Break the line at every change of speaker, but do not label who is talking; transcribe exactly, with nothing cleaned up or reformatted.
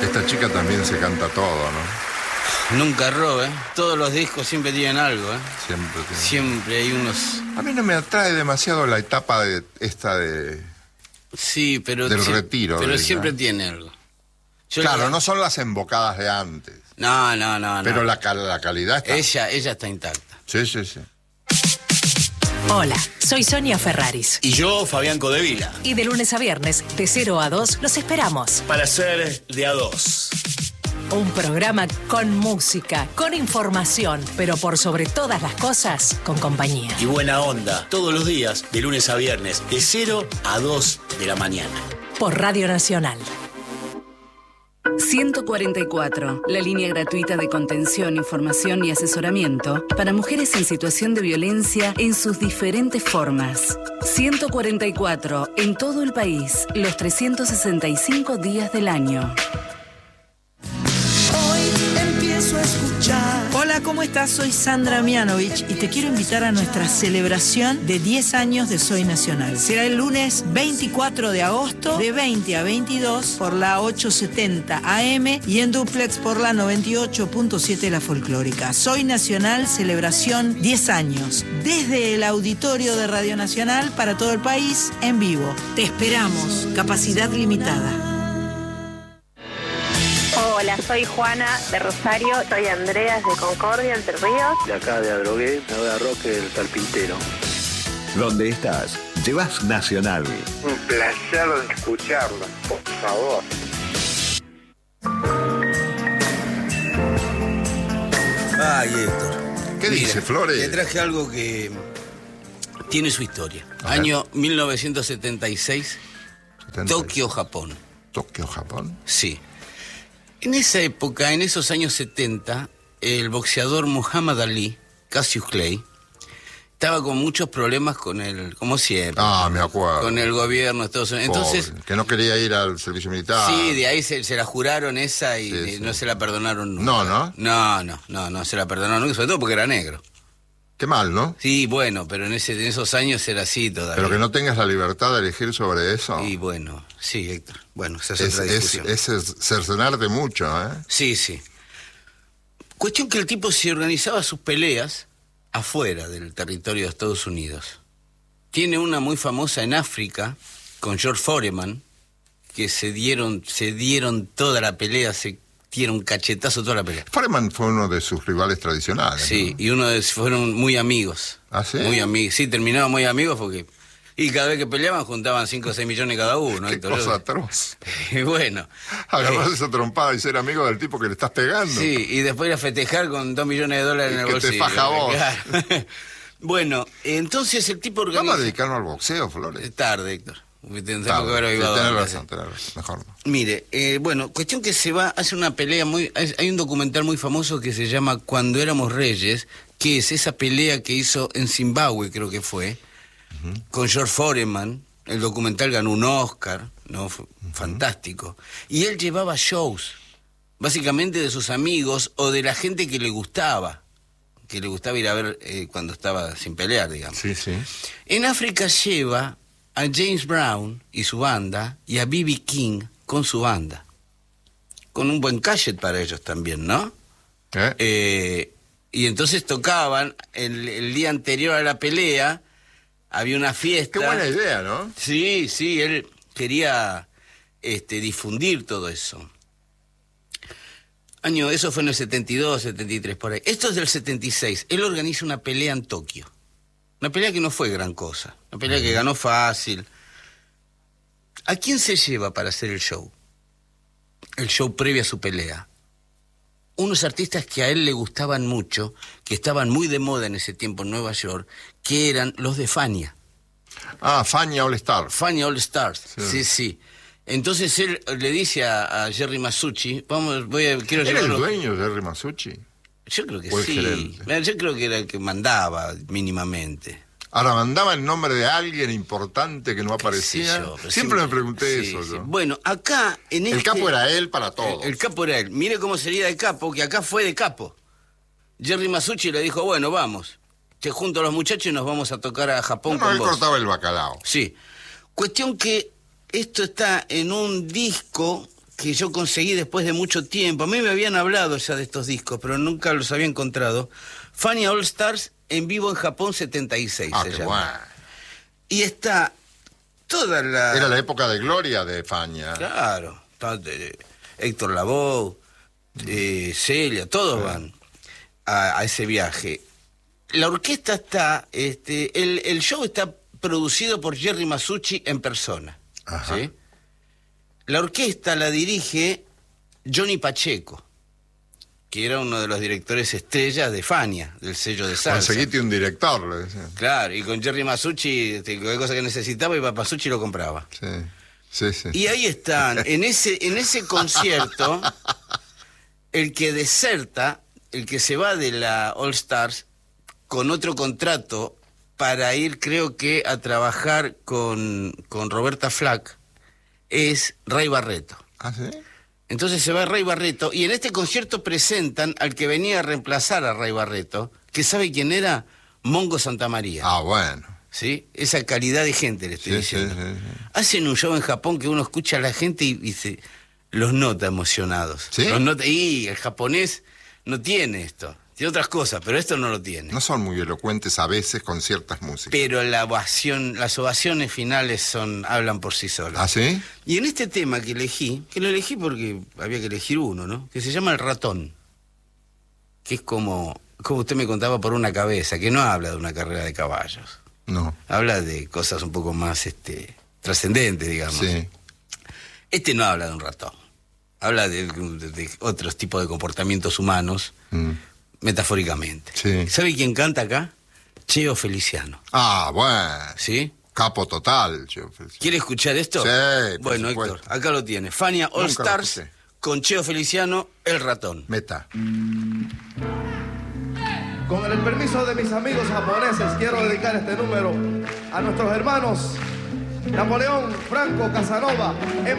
Esta chica también se canta todo, ¿no?
Nunca erró, ¿eh? Todos los discos siempre tienen algo, ¿eh?
Siempre tiene.
Siempre hay unos...
A mí no me atrae demasiado la etapa de esta de...
Sí, pero...
Del
sí,
retiro.
Pero
de
siempre
ella.
tiene algo. Yo
Claro,
la...
no son las embocadas de antes.
No, no, no.
Pero
no.
la, la calidad está...
Ella, ella está intacta.
Sí, sí, sí.
Hola, soy Sonia Ferraris.
Y yo, Fabián Codevila.
Y de lunes a viernes, de cero a dos, los esperamos.
Para ser de a dos.
Un programa con música, con información, pero por sobre todas las cosas, con compañía.
Y buena onda, todos los días, de lunes a viernes, de cero a dos de la mañana.
Por Radio Nacional.
ciento cuarenta y cuatro, la línea gratuita de contención, información y asesoramiento para mujeres en situación de violencia en sus diferentes formas. ciento cuarenta y cuatro, en todo el país, los trescientos sesenta y cinco días del año.
Hola, ¿cómo estás? Soy Sandra Mianovich y te quiero invitar a nuestra celebración de diez años de Soy Nacional. Será el lunes veinticuatro de agosto de veinte a veintidós por la ochocientos setenta A M y en duplex por la noventa y ocho punto siete La Folclórica. Soy Nacional, celebración diez años. Desde el auditorio de Radio Nacional para todo el país, en vivo. Te esperamos. Capacidad limitada.
Hola, soy Juana de Rosario, soy Andreas de Concordia, Entre Ríos.
De acá de Adrogué, me voy a Roque, el Carpintero.
¿Dónde estás? Llevas Nacional.
Un placer escucharlo, por favor.
Ay, Héctor.
¿Qué
Mira,
dice, Flores?
Te traje algo que tiene su historia.
A
Año ver. mil novecientos setenta y seis,
setenta y seis.
Tokio, Japón.
¿Tokio, Japón?
Sí. En esa época, en esos años setenta, el boxeador Muhammad Ali, Cassius Clay, estaba con muchos problemas con el, como siempre.
Ah, me acuerdo.
Con el gobierno de Estados Unidos. Entonces,
Pobre, que no quería ir al servicio militar.
sí, de ahí se, se la juraron esa y
Sí, sí.
no se la perdonaron nunca.
No, ¿no?
No, no, no, no se la perdonaron nunca, sobre todo porque era negro.
Qué mal, ¿no?
Sí, bueno, pero en, ese, en esos años era así todavía.
Pero que no tengas la libertad de elegir sobre eso.
Y bueno, sí, Héctor. Bueno, esa es,
es,
otra
es,
discusión.
es, es cercenarte mucho, ¿eh?
Sí, sí. Cuestión que el tipo se organizaba sus peleas afuera del territorio de Estados Unidos. Tiene una muy famosa en África con George Foreman, que se dieron, se dieron toda la pelea, se dieron cachetazo toda la pelea.
Foreman fue uno de sus rivales tradicionales.
Sí,
¿no?
y uno de fueron muy amigos.
¿Ah, sí?
Muy amigos. Sí, terminaban muy amigos porque... Y cada vez que peleaban juntaban cinco o seis millones cada uno.
Qué
Héctor.
cosa atroz.
Y bueno.
Agarrarse
eh,
esa trompada y ser amigo del tipo que le estás pegando.
Sí, y después ir a festejar con dos millones de dólares
Y
en el
que
bolsillo.
te faja vos.
Claro. Bueno, entonces el tipo organiza...
Vamos a dedicarnos al boxeo, Flores.
Es tarde, Héctor. Tenemos
Tarde.
que haber
Sí,
avivado
tenés
antes.
razón, tenés razón. Mejor no.
Mire, eh, bueno, cuestión que se va, hace una pelea muy... Hay un documental muy famoso que se llama Cuando éramos reyes, que es esa pelea que hizo en Zimbabue, creo que fue, uh-huh. con George Foreman. El documental ganó un Oscar, ¿no? Fue uh-huh. fantástico. Y él llevaba shows, básicamente de sus amigos o de la gente que le gustaba, que le gustaba ir a ver eh, cuando estaba sin pelear, digamos.
Sí, sí.
En África lleva a James Brown y su banda y a B B King con su banda. Con un buen cachet para ellos también, ¿no?
¿Eh?
Eh, y entonces tocaban el, el día anterior a la pelea, había una fiesta.
Qué buena idea, ¿no?
Sí, sí, él quería este, difundir todo eso. Año, eso fue en el setenta y dos, setenta y tres, por ahí. Esto es del setenta y seis. Él organiza una pelea en Tokio. Una pelea que no fue gran cosa. Una pelea uh-huh. que ganó fácil. ¿A quién se lleva para hacer el show? El show previo a su pelea. Unos artistas que a él le gustaban mucho, que estaban muy de moda en ese tiempo en Nueva York, que eran los de Fania.
Ah, Fania All Stars.
Fania All Stars, sí, sí. sí. Entonces él le dice a, a Jerry Masucci, vamos, voy a, quiero
¿Era
llevarlo...
el dueño de Jerry Masucci?
Yo creo que
¿O el
sí.
gerente?
Yo creo que era el que mandaba mínimamente.
Ahora, ¿mandaba el nombre de alguien importante que no aparecía?
Yo,
siempre,
siempre
me pregunté
sí,
eso.
sí.
Yo.
Bueno, acá en este...
El capo era él para todos.
El, el capo era él. Mire cómo sería de capo, que acá fue de capo. Jerry Masucci le dijo, bueno, vamos. Te junto a los muchachos y nos vamos a tocar a Japón
no, no,
con
él
vos.
cortaba el bacalao.
Sí. Cuestión que esto está en un disco que yo conseguí después de mucho tiempo. A mí me habían hablado ya de estos discos, pero nunca los había encontrado. Fania All Stars en vivo en Japón setenta y seis
Ah,
se
qué
llama.
bueno.
Y está toda la...
Era la época de gloria de Fania.
Claro. Está de- Héctor Lavoe, eh, Celia, todos van a, a ese viaje. La orquesta está... Este, el, el show está producido por Jerry Masucci en persona.
Ajá.
¿Sí? La orquesta la dirige Johnny Pacheco, que era uno de los directores estrellas de Fania, del sello de salsa.
Conseguiste un director, le decían.
Claro, y con Jerry Masucci, este, cualquier cosa que necesitaba, iba a Masucci y lo compraba.
Sí, sí, sí.
Y ahí están, en ese, en ese concierto, el que deserta, el que se va de la All Stars con otro contrato para ir, creo que, a trabajar con, con Roberta Flack, es Ray Barreto.
¿Ah, sí?
Entonces se va Ray Barreto y en este concierto presentan al que venía a reemplazar a Ray Barreto, que ¿sabe quién era? Mongo Santamaría.
Ah, bueno.
¿Sí? Esa calidad de gente le estoy
Sí,
diciendo.
sí, sí, sí.
Hacen un show en Japón que uno escucha a la gente y, y se, los nota emocionados.
¿Sí?
Los nota, y el japonés no tiene esto. Tiene otras cosas, pero esto no lo tiene.
No son muy elocuentes a veces con ciertas músicas.
Pero la ovación, las ovaciones finales son hablan por sí solas.
¿Ah, sí?
Y en este tema que elegí, que lo elegí porque había que elegir uno, ¿no? Que se llama El Ratón. Que es como, como usted me contaba, por una cabeza, que no habla de una carrera de caballos.
No.
Habla de cosas un poco más este, trascendentes, digamos.
Sí.
Este no habla de un ratón. Habla de, de- de otros tipos de comportamientos humanos,
Mm.
metafóricamente.
Sí.
¿Sabe quién canta acá? Cheo Feliciano.
Ah, bueno.
¿Sí?
Capo total. Yo,
¿Quiere escuchar esto?
Sí, por
Bueno,
supuesto.
Héctor, acá lo tiene. Fania All
Nunca lo
Stars
escuché.
con Cheo Feliciano, El Ratón.
Meta.
Con el permiso de mis amigos japoneses, quiero dedicar este número a nuestros hermanos Napoleón Franco Casanova,